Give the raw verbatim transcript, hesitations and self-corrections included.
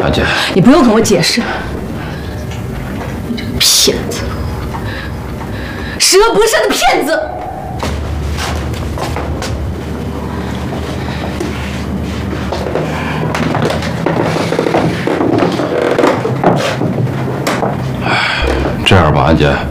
阿姐， 你不用跟我解释，你这个骗子，十恶不赦的骗子！ 这样吧，阿姐。